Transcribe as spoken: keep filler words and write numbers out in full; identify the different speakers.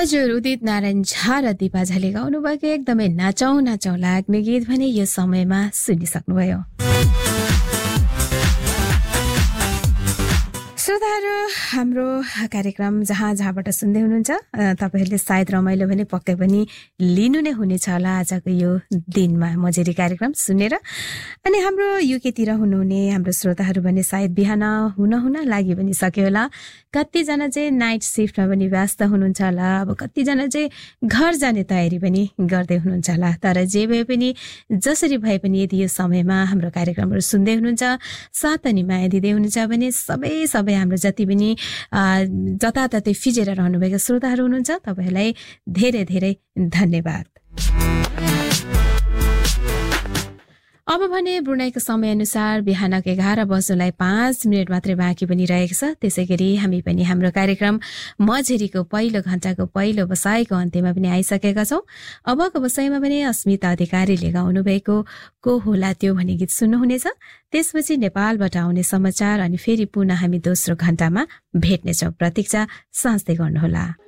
Speaker 1: हजुर, उदित नारायण झा र दिपा झाले गाउनुभएको एकदमै नाचौँ नाचौँ लाग्ने गीत भने यो समयमा सुनिसक्नुभयो। श्रोताहरू, हाम्रो कार्यक्रम जहाँ जहाँबाट सुन्दै हुनुहुन्छ तपाईँहरूले सायद रमाइलो भने पक्कै पनि लिनु नै हुनेछ होला आजको यो दिनमा मजेरी कार्यक्रम सुनेर। अनि हाम्रो युकेतिर हुनुहुने हाम्रो श्रोताहरू भने सायद बिहान हुन हुन लागि पनि सक्यो होला, कतिजना चाहिँ नाइट सिफ्टमा पनि व्यस्त हुनुहुन्छ होला, अब कतिजना चाहिँ घर जाने तयारी पनि गर्दै हुनुहुन्छ होला। तर जे भए पनि जसरी भए पनि यदि यो समयमा हाम्रो कार्यक्रमहरू सुन्दै हुनुहुन्छ, साथ अनि माया दिँदै हुनुहुन्छ भने सबै सबै हाम्रो जति पनि जताततै फिजेर रहनुभएका श्रोताहरू हुनुहुन्छ तपाईँहरूलाई धेरै धेरै धन्यवाद। अब भने ब्रुनाईको समयअनुसार बिहानको एघार बज्नुलाई पाँच मिनट मात्रै बाँकी पनि रहेको छ। त्यसै गरी हामी पनि हाम्रो कार्यक्रम मझेरीको पहिलो घण्टाको पहिलो बसाइको अन्त्यमा पनि आइसकेका छौँ। अबको बसाइमा पनि अस्मिता अधिकारीले गाउनुभएको को होला त्यो भन्ने गीत सुन्नुहुनेछ। त्यसपछि नेपालबाट आउने समाचार अनि फेरि पुनः हामी दोस्रो घण्टामा भेट्नेछौँ। प्रतीक्षा साँच्दै गर्नुहोला।